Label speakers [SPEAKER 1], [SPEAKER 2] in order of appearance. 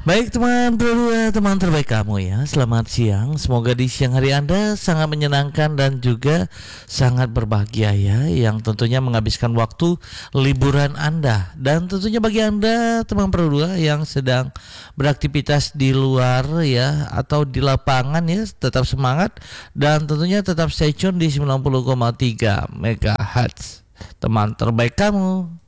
[SPEAKER 1] Baik teman berdua, teman terbaik kamu ya. Selamat siang. Semoga di siang hari Anda sangat menyenangkan dan juga sangat berbahagia ya. Yang tentunya menghabiskan waktu liburan Anda. Dan tentunya bagi Anda teman berdua yang sedang beraktivitas di luar ya, atau di lapangan ya, tetap semangat. Dan tentunya tetap stay tune di 90,3 MHz. Teman terbaik kamu.